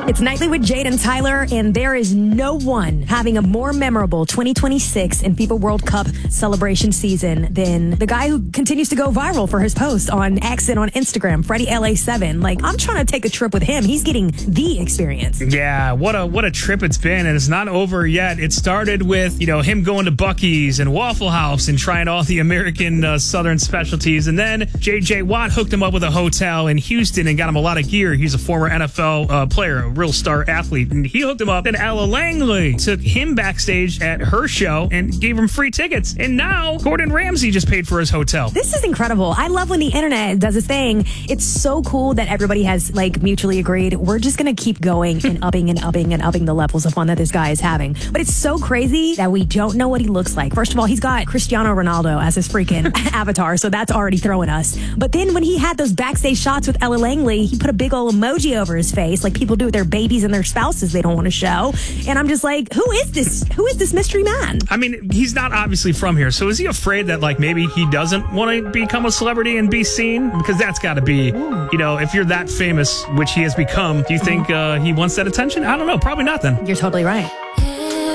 It's Nightly with Jade and Tyler, and there is no one having a more memorable 2026 and FIFA World Cup celebration season than the guy who continues to go viral for his post on X and on Instagram, Freddie LA7. Like, I'm trying to take a trip with him. He's getting the experience. Yeah, what a trip it's been, and it's not over yet. It started with, him going to Buc-ee's and Waffle House and trying all the American Southern specialties, and then J.J. Watt hooked him up with a hotel in Houston and got him a lot of gear. He's a former NFL player, a real star athlete, and he hooked him up. Then Ella Langley took him backstage at her show and gave him free tickets. And now Gordon Ramsay just paid for his hotel. This is incredible. I love when the internet does its thing. It's so cool that everybody has mutually agreed we're just going to keep going and upping and upping and upping the levels of fun that this guy is having. But it's so crazy that we don't know what he looks like. First of all, he's got Cristiano Ronaldo as his freaking avatar, so that's already throwing us. But then when he had those backstage shots with Ella Langley, he put a big old emoji over his face like people do with their babies and their spouses they don't want to show. And I'm just like, who is this? Who is this mystery man? I mean, he's not obviously from here, so is he afraid that maybe he doesn't want to become a celebrity and be seen? Because that's got to be, if you're that famous, which he has become, do you think he wants that attention? I don't know. Probably not then. You're totally right.